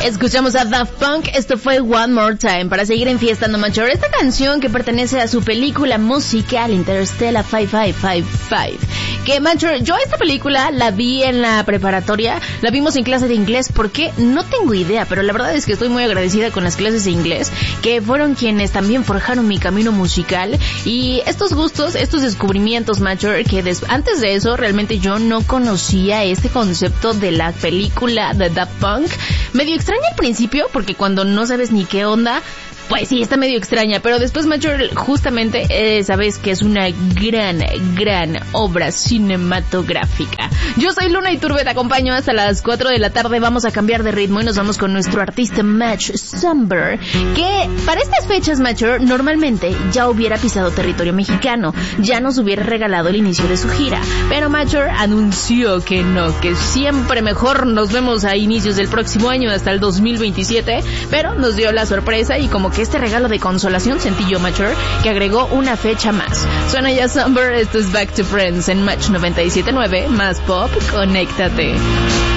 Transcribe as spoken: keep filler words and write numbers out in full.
Escuchamos a Daft Punk, esto fue One More Time, para seguir enfiestando mayor. Esta canción que pertenece a su película musical Interstellar cinco cinco cinco cinco. Que mayor, yo esta película la vi en la preparatoria, la vimos en clase de inglés, porque no tengo idea, pero la verdad es que estoy muy agradecida con las clases de inglés, que fueron quienes también forjaron mi camino musical, y estos gustos, estos descubrimientos mayor, que des- antes de eso realmente yo no conocía este concepto de la película de Daft Punk. Medio extraña al principio, porque cuando no sabes ni qué onda, pues sí, está medio extraña, pero después, Major, justamente eh, sabes que es una gran, gran obra cinematográfica. Yo soy Luna Iturbe, te acompaño hasta las cuatro de la tarde. Vamos a cambiar de ritmo y nos vamos con nuestro artista Match Somber, que para estas fechas, Major, normalmente ya hubiera pisado territorio mexicano, ya nos hubiera regalado el inicio de su gira, pero Major anunció que no, que siempre mejor nos vemos a inicios del próximo año, hasta el dos mil veintisiete, pero nos dio la sorpresa y como que este regalo de consolación sentí yo, Mature, que agregó una fecha más. Suena ya Somber, esto es Back to Friends en Match noventa y siete punto nueve, más pop, conéctate.